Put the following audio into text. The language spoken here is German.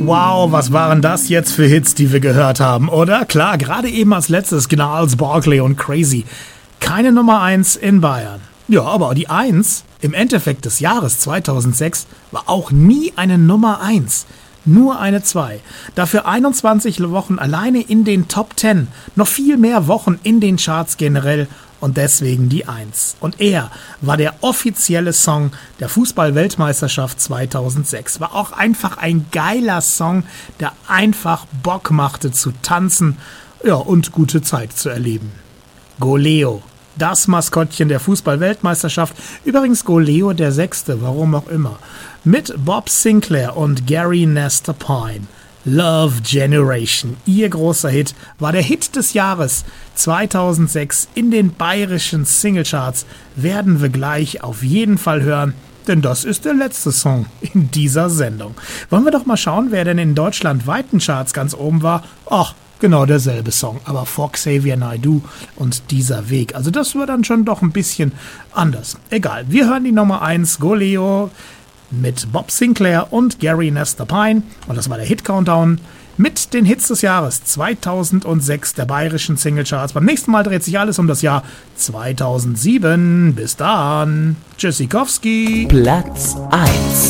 Wow, was waren das jetzt für Hits, die wir gehört haben, oder? Klar, gerade eben als letztes Gnarls, Barkley und Crazy. Keine Nummer 1 in Bayern. Ja, aber die 1 im Endeffekt des Jahres 2006 war auch nie eine Nummer 1. Nur eine 2. Dafür 21 Wochen alleine in den Top 10. Noch viel mehr Wochen in den Charts generell und deswegen die 1. Und er war der offizielle Song der Fußball-Weltmeisterschaft 2006. War auch einfach ein geiler Song, der einfach Bock machte zu tanzen, ja, und gute Zeit zu erleben. Goleo. Das Maskottchen der Fußball-Weltmeisterschaft. Übrigens Goleo der 6., warum auch immer. Mit Bob Sinclair und Gary Nestor Pine. Love Generation. Ihr großer Hit war der Hit des Jahres 2006 in den bayerischen Singlecharts. Werden wir gleich auf jeden Fall hören, denn das ist der letzte Song in dieser Sendung. Wollen wir doch mal schauen, wer denn in deutschlandweiten Charts ganz oben war? Ach, genau derselbe Song, aber vor Xavier Naidoo und Dieser Weg. Also das wird dann schon doch ein bisschen anders. Egal, wir hören die Nummer 1, Goleo, mit Bob Sinclair und Gary Nestor Pine. Und das war der Hit-Countdown mit den Hits des Jahres 2006 der bayerischen Singlecharts. Beim nächsten Mal dreht sich alles um das Jahr 2007. Bis dann. Tschüssikowski. Platz 1.